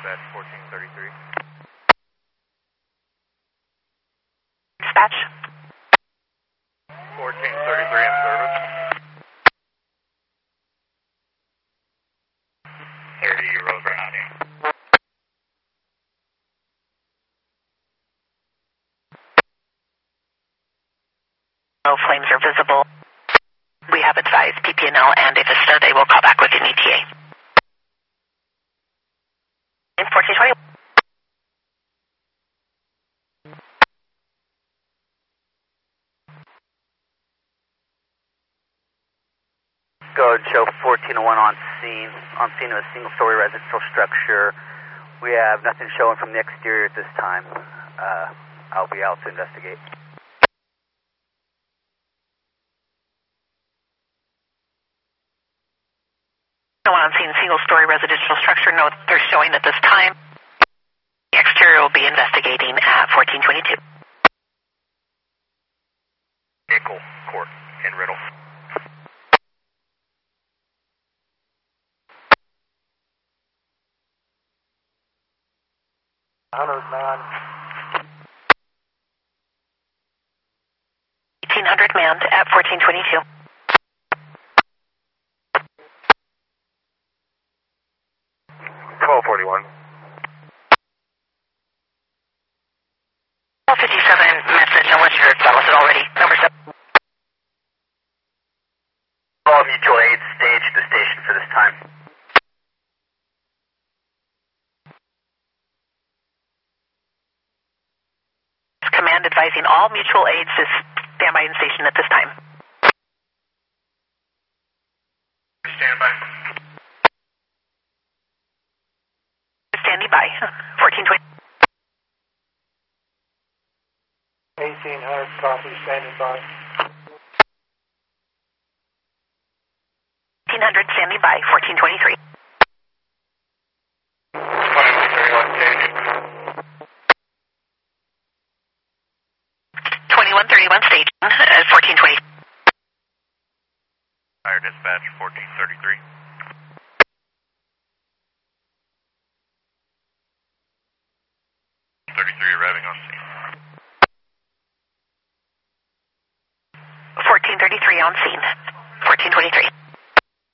dispatch 1433. Dispatch. 1433 in service. Here to you, Roseburn County. No flames are visible. We have advised PPNL and Avista. They will call back with an ETA. 1420. Go ahead, show 1401 on scene. On scene of a single-story residential structure. We have nothing showing from the exterior at this time. I'll be out to investigate. No one on scene, single-story residential structure. No, they're showing at this time. The exterior will be investigating at 1422. Nickel Court in Riddle. Man. 1800 manned at 1422. $1241. 1257 message, unless you're done with it already. Number 7. All mutual aid stage at the station for this time. Command advising all mutual aids to stand by in station at this time. Stand by. Standing by. 1420. 1800 copy, standing by. 1800 standing by. 1423. 2131 staging. 2131 staging at 1420. Fire dispatch 1433. 33 arriving on scene. 1433 on scene. 1423.